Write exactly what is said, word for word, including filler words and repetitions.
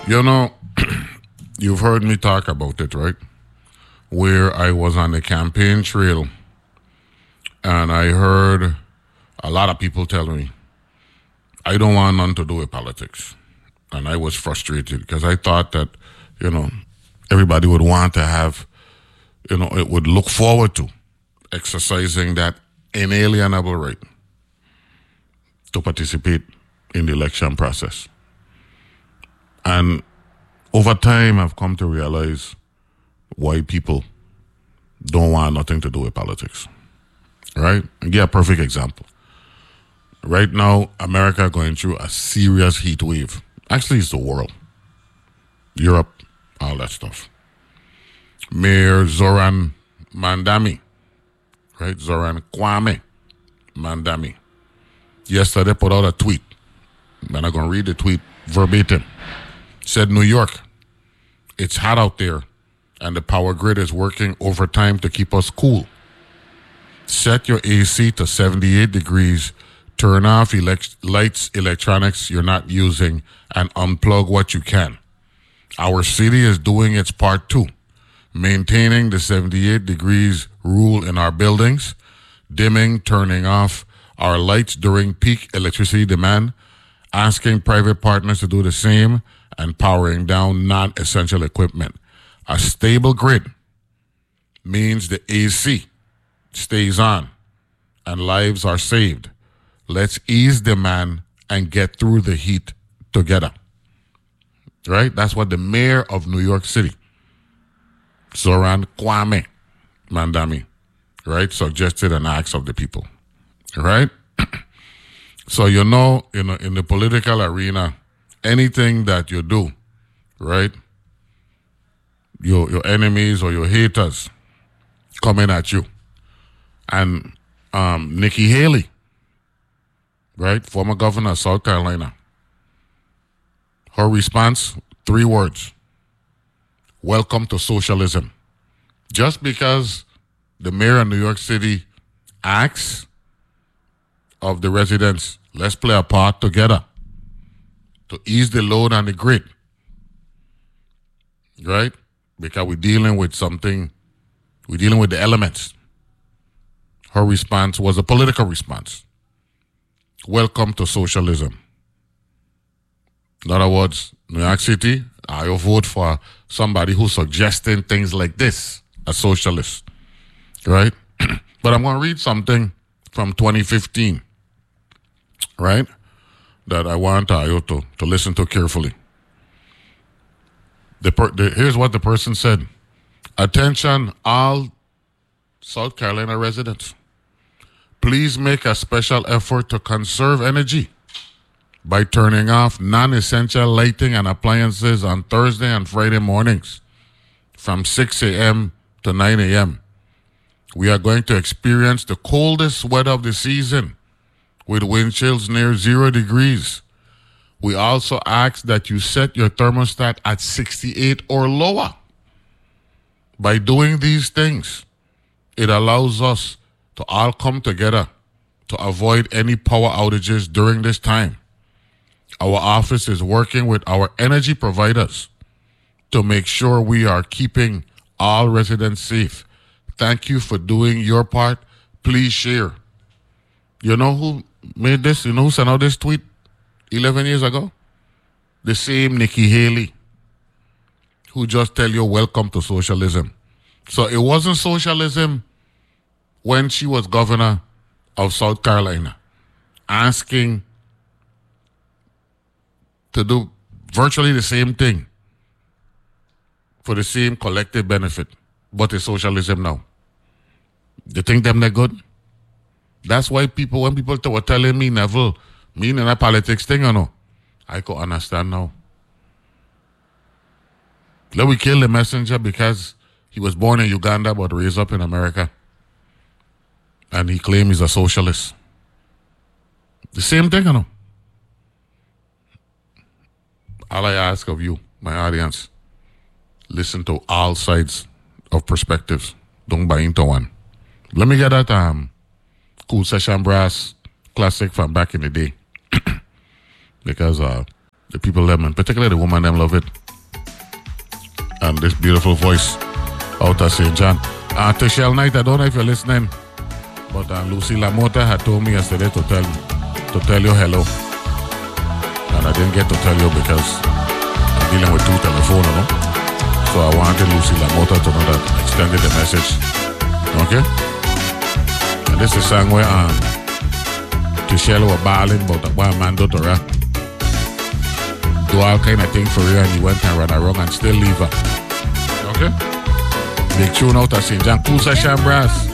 You know, you've heard me talk about it, right? Where I was on the campaign trail and I heard a lot of people tell me, I don't want nothing to do with politics. And I was frustrated because I thought that, you know, everybody would want to have, you know, it would look forward to exercising that inalienable right to participate in the election process. And over time, I've come to realize why people don't want nothing to do with politics, right? I'll give a perfect example. Right now, America going through a serious heat wave. Actually, it's the world. Europe, all that stuff. Mayor Zoran Mandami, right? Zoran Kwame Mandami, yesterday put out a tweet. And I'm going to read the tweet verbatim. Said, New York, it's hot out there and the power grid is working overtime to keep us cool. Set your A C to seventy-eight degrees, turn off elect- lights, electronics you're not using, and unplug what you can. Our city is doing its part too, maintaining the seventy-eight degrees rule in our buildings, dimming, turning off our lights during peak electricity demand, asking private partners to do the same, and powering down non-essential equipment. A stable grid means the A C stays on and lives are saved. Let's ease demand and get through the heat together. Right? That's what the mayor of New York City, Zoran Kwame Mandami, right, suggested and asked of the people. Right? So, you know, in, a, in the political arena, anything that you do, right, your your enemies or your haters coming at you. And um, Nikki Haley, right, former governor of South Carolina, her response, three words: welcome to socialism. Just because the mayor of New York City asks of the residents, let's play a part together to ease the load on the grid, right? Because we're dealing with something, we're dealing with the elements. Her response was a political response. Welcome to socialism. In other words, New York City, I will vote for somebody who's suggesting things like this, a socialist, right? But I'm going to read something from twenty fifteen, right, that I want Ayo to, to listen to carefully. The, per, the Here's what the person said. Attention, all South Carolina residents. Please make a special effort to conserve energy by turning off non-essential lighting and appliances on Thursday and Friday mornings from six a.m. to nine a.m. We are going to experience the coldest weather of the season with wind chills near zero degrees. We also ask that you set your thermostat at sixty-eight or lower. By doing these things, it allows us to all come together to avoid any power outages during this time. Our office is working with our energy providers to make sure we are keeping all residents safe. Thank you for doing your part. Please share. You know who made this? You know who sent out this tweet eleven years ago? The same Nikki Haley, who just tell you welcome to socialism. So it wasn't socialism when she was governor of South Carolina, asking to do virtually the same thing for the same collective benefit, but it's socialism now. You think them they're good? That's why people, when people were telling me, Neville, me in a politics thing, you know, I could understand now. Let we kill the messenger because he was born in Uganda but raised up in America. And he claims he's a socialist. The same thing, you know. All I ask of you, my audience, listen to all sides of perspectives. Don't buy into one. Let me get that um, Cool Session Brass classic from back in the day. Because uh, The people them, and particularly the woman them love it. And this beautiful voice out of Saint John. Uh, Tichelle Knight, I don't know if you're listening, but uh, Lucy LaMotta had told me yesterday to tell to tell you hello. And I didn't get to tell you because I'm dealing with two telephones, you know? So I wanted Lucy LaMotta to know that I extended the message. Okay? And this is a song where um, Tichelle was balling about a boy man do to her. Do all kind of things for her, and he went and ran around and still leave her. Okay? Big tune out of Saint John. Cool session, brass.